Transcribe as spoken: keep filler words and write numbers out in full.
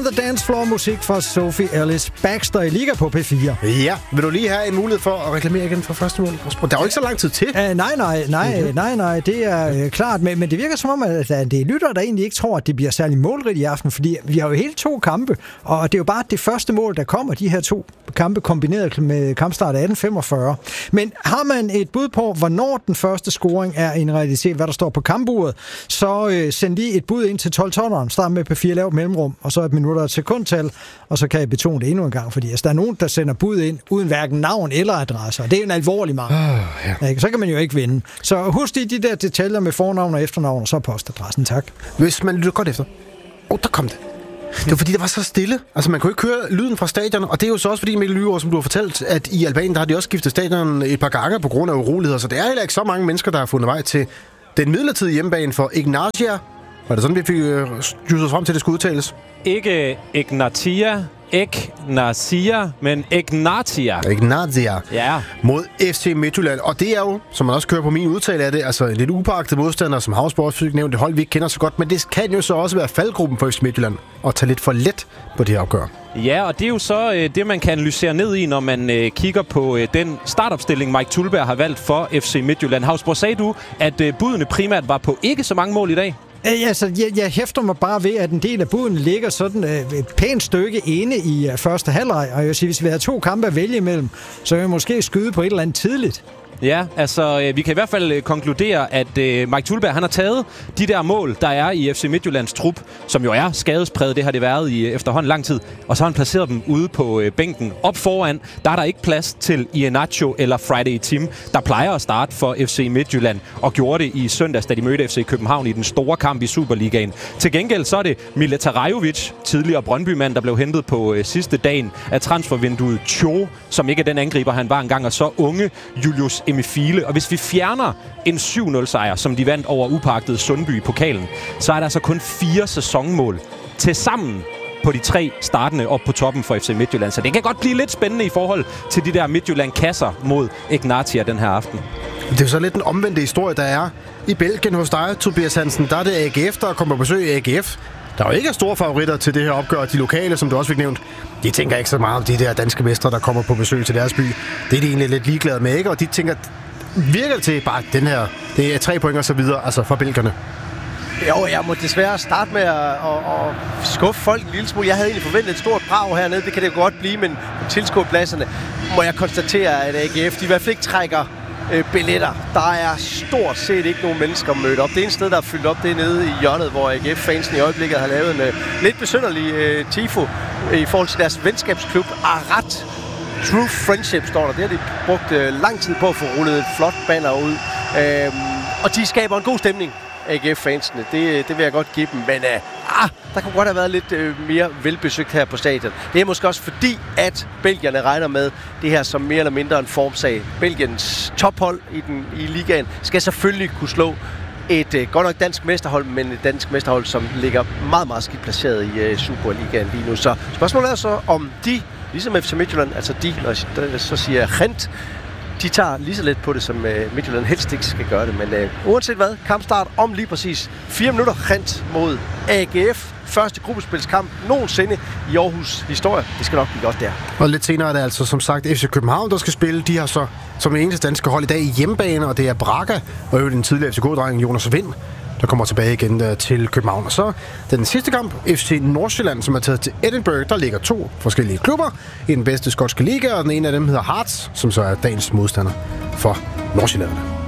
on the Dance Floor, musik fra Sophie Ellis Baxter i Liga på P fire. Ja, vil du lige have en mulighed for at reklamere igen for første mål? Der er jo ikke så lang tid til. Uh, nej, nej, nej, nej, nej, det er uh, klart, men, men det virker som om, at det er lyttere, der egentlig ikke tror, at det bliver særlig målrigt i aften, fordi vi har jo hele to kampe, og det er jo bare det første mål, der kommer, de her to kampe kombineret med kampstart atten femogfyrre. Men har man et bud på, hvornår den første scoring er en realitet, hvad der står på kampuret, så uh, send lige et bud ind til tolv tonneren, start med P fire, lav mellemrum, og så et minut og et sekundtal, og så kan jeg betone det endnu en gang, fordi altså, der er nogen, der sender bud ind, uden hverken navn eller adresse, og det er en alvorlig mangel. Oh, ja. Så kan man jo ikke vinde. Så husk lige de der detaljer med fornavn og efternavn, og så postadressen, tak. Hvis man lytter godt efter. Åh, oh, der kom det. Det var fordi, det var så stille. Altså, man kunne ikke høre lyden fra stadion, og det er jo så også fordi, Mikkel Lygaard, som du har fortalt, at i Albanien, der har de også skiftet stadion et par gange på grund af uroligheder, så det er heller ikke så mange mennesker, der har fundet vej til den midlertidige hjemmebane for Ignatia. Var det sådan, vi fik øh, styrt os frem til, det skulle udtales? Ikke Ignatia, Ignatia, men Ignatia. Ignatia. Ja. Mod F C Midtjylland. Og det er jo, som man også kører på min udtale af det, altså en lidt upagtet modstander, som Havsborg fik nævnt, det hold, vi ikke kender så godt. Men det kan jo så også være faldgruppen for F C Midtjylland og tage lidt for let på det her opgør. Ja, og det er jo så øh, det, man kan analysere ned i, når man øh, kigger på øh, den startopstilling, Mike Thuleberg har valgt for F C Midtjylland. Havsborg, sagde du, at øh, budene primært var på ikke så mange mål i dag? Altså, jeg, jeg hæfter mig bare ved, at en del af buden ligger sådan øh, et pænt stykke inde i øh, første halvleg. Og jeg vil sige, hvis vi havde to kampe at vælge imellem, så kan vi måske skyde på et eller andet tidligt. Ja, altså øh, vi kan i hvert fald øh, konkludere, at øh, Mike Thuleberg, han har taget de der mål, der er i F C Midtjyllands trup, som jo er skadespræget, det har det været i øh, efterhånden lang tid, og så har han placeret dem ude på øh, bænken. Op foran, der er der ikke plads til Iheanacho eller Friday Tim, der plejer at starte for F C Midtjylland, og gjorde det i søndags, da de mødte F C København i den store kamp i Superligaen. Til gengæld så er det Mileta Rajovic, tidligere Brøndby-mand, der blev hentet på øh, sidste dagen af transfervinduet, Cho, som ikke er den angriber, han var engang, og så unge Julius Emifile. Og hvis vi fjerner en syv nul sejr, som de vandt over upagtede Sundby i pokalen, så er der altså kun fire sæsonmål til sammen på de tre startende op på toppen for F C Midtjylland. Så det kan godt blive lidt spændende i forhold til de der Midtjylland-kasser mod Ignatia den her aften. Det er jo så lidt den omvendte historie, der er i Belgien hos dig, Tobias Hansen. Der er det A G F, der kommer på besøg i A G F. Der er jo ikke store favoritter til det her opgør. De lokale, som du også fik nævnt, de tænker ikke så meget om de der danske mestre, der kommer på besøg til deres by. Det er de egentlig lidt ligeglade med, ikke? Og de tænker, virker det til bare den her, det er tre point og så videre, altså for belgierne? Jo, jeg må desværre starte med at, at, at skuffe folk en lille smule. Jeg havde egentlig forventet et stort brag hernede, det kan det jo godt blive, men på tilskuerpladserne må jeg konstatere, at A G F, de i hvert fald ikke trækker øh, billetter. Der er stort set ikke nogen mennesker mødt op. Det ene sted, der er fyldt op, det er nede i hjørnet, hvor A G F-fansen i øjeblikket har lavet en øh, lidt besynderlig øh, tifo øh, i forhold til deres venskabsklub Arat. True Friendship står der. Det har de brugt øh, lang tid på at få rullet et flot banner ud. Øh, og de skaber en god stemning, A G F-fansene. Det, det vil jeg godt give dem. Men øh, ah, der kunne godt have været lidt øh, mere velbesøgt her på stadion. Det er måske også fordi, at belgierne regner med det her som mere eller mindre en formsag. Belgiens tophold i, den, i ligaen skal selvfølgelig kunne slå et øh, godt nok dansk mesterhold, men et dansk mesterhold, som ligger meget, meget skidt placeret i øh, Superligaen lige nu. Så spørgsmålet er så, om de, ligesom F C Midtjylland, altså de, når jeg så siger Gent, de tager lige så let på det, som uh, Midtjylland helst ikke skal gøre det. Men uh, uanset hvad, kampstart om lige præcis fire minutter. Gent mod A G F. Første gruppespilskamp nogensinde i Aarhus historie. Det skal nok blive godt der. Og lidt senere er det altså som sagt F C København, der skal spille. De har så som eneste danske hold i dag i hjemmebane, og det er Braga og øvrigt den tidligere F C K-dreng Jonas Vind, der kommer tilbage igen uh, til København. Og så den sidste kamp, F C Nordsjælland, som er taget til Edinburgh. Der ligger to forskellige klubber i den bedste skotske liga, og den ene af dem hedder Hearts, som så er dagens modstander for Nordsjælland.